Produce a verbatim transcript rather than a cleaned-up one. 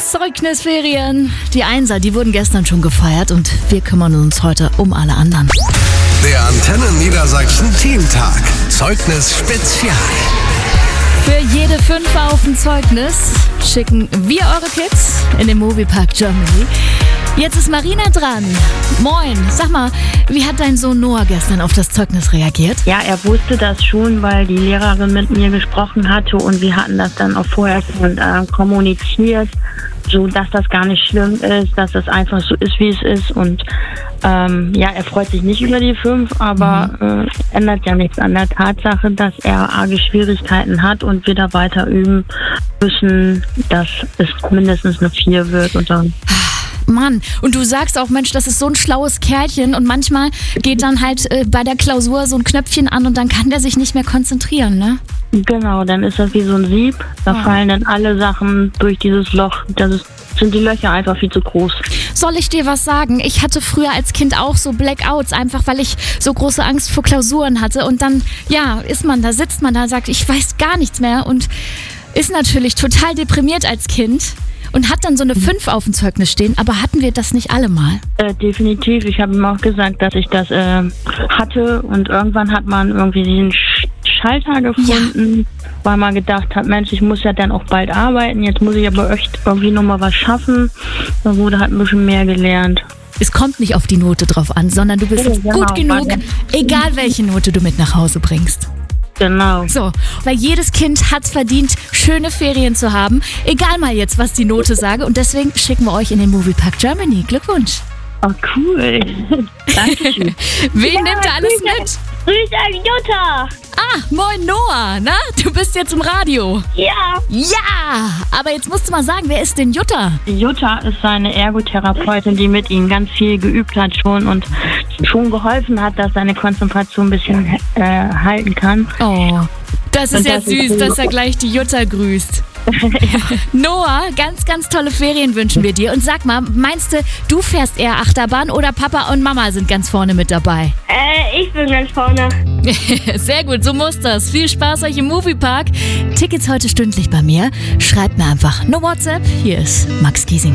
Zeugnisferien. Die Einser, die wurden gestern schon gefeiert und wir kümmern uns heute um alle anderen. Der Antenne Niedersachsen Teamtag. Zeugnis Spezial. Für jede Fünfer auf ein Zeugnis schicken wir eure Kids in den Moviepark Germany. Jetzt ist Marina dran. Moin, sag mal, wie hat dein Sohn Noah gestern auf das Zeugnis reagiert? Ja, er wusste das schon, weil die Lehrerin mit mir gesprochen hatte und wir hatten das dann auch vorher schon äh, kommuniziert, so dass das gar nicht schlimm ist, dass es einfach so ist, wie es ist. Und ähm, ja, er freut sich nicht über die fünf, aber mhm. äh, ändert ja nichts an der Tatsache, dass er arge Schwierigkeiten hat und wir da weiter üben müssen, dass es mindestens eine vier wird und dann... Mann, und du sagst auch, Mensch, das ist so ein schlaues Kerlchen und manchmal geht dann halt äh, bei der Klausur so ein Knöpfchen an und dann kann der sich nicht mehr konzentrieren, ne? Genau, dann ist das wie so ein Sieb, da ja. fallen dann alle Sachen durch dieses Loch, das ist, sind die Löcher einfach viel zu groß. Soll ich dir was sagen? Ich hatte früher als Kind auch so Blackouts, einfach weil ich so große Angst vor Klausuren hatte und dann, ja, ist man da, sitzt man da und sagt, ich weiß gar nichts mehr und ist natürlich total deprimiert als Kind. Und hat dann so eine fünf auf dem Zeugnis stehen, aber hatten wir das nicht alle mal? Äh, definitiv. Ich habe ihm auch gesagt, dass ich das äh, hatte und irgendwann hat man irgendwie den Sch- Schalter gefunden, ja. weil man gedacht hat, Mensch, ich muss ja dann auch bald arbeiten, jetzt muss ich aber echt irgendwie nochmal was schaffen. Da wurde halt ein bisschen mehr gelernt. Es kommt nicht auf die Note drauf an, sondern du bist ja, genau, gut genug, egal welche Note du mit nach Hause bringst. Genau. So, weil jedes Kind hat es verdient, schöne Ferien zu haben. Egal mal jetzt, was die Note sage. Und deswegen schicken wir euch in den Moviepark Germany. Glückwunsch. Oh, cool. Dankeschön. Wen ja, nimmt ihr alles Grüße, mit? Grüße an Jutta. Ah, moin Noah. Na, du bist jetzt im Radio. Ja. Ja, aber jetzt musst du mal sagen, wer ist denn Jutta? Jutta ist seine Ergotherapeutin, die mit ihm ganz viel geübt hat schon und schon geholfen hat, dass seine Konzentration ein bisschen äh, halten kann. Oh, das ist und ja das süß, ist dass er gleich die Jutta grüßt. Noah, ganz, ganz tolle Ferien wünschen wir dir. Und sag mal, meinst du, du fährst eher Achterbahn oder Papa und Mama sind ganz vorne mit dabei? Äh, ich bin ganz vorne. Sehr gut, so muss das. Viel Spaß euch im Moviepark. Tickets heute stündlich bei mir. Schreibt mir einfach eine WhatsApp. Hier ist Max Giesinger.